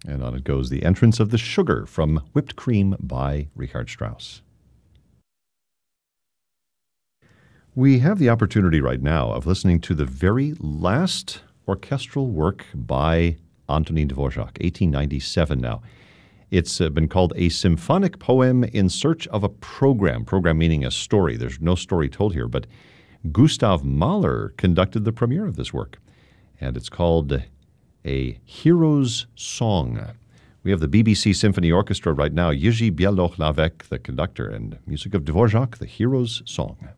And on it goes, The Entrance of the Sugar from Whipped Cream by Richard Strauss. We have the opportunity right now of listening to the very last orchestral work by Antonin Dvorak, 1897 now. It's been called A Symphonic Poem in Search of a Program. Program meaning a story. There's no story told here, but Gustav Mahler conducted the premiere of this work. And it's called A Hero's Song. We have the BBC Symphony Orchestra right now, Jiří Běloch-Lavek, the conductor, and music of Dvorak, The Hero's Song.